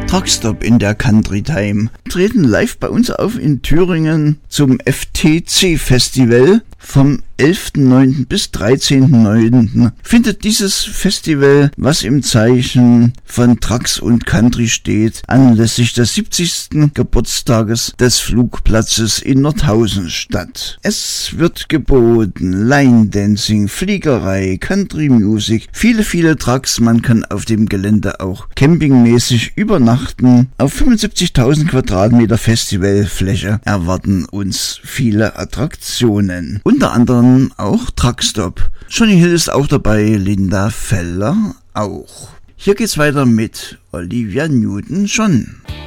Truckstop in der Country Time. Treten live bei uns auf in Thüringen zum FTC Festival. Vom 11.09. bis 13.09. findet dieses Festival, was im Zeichen von Trucks und Country steht, anlässlich des 70. Geburtstages des Flugplatzes in Nordhausen statt. Es wird geboten Line Dancing, Fliegerei, Country Music, viele Trucks. Man kann auf dem Gelände auch campingmäßig übernachten. Auf 75.000 Quadratmeter Festivalfläche erwarten uns viele Attraktionen. Unter anderem auch Truckstop. Johnny Hill ist auch dabei, Linda Feller auch. Hier geht's weiter mit Olivia Newton-John.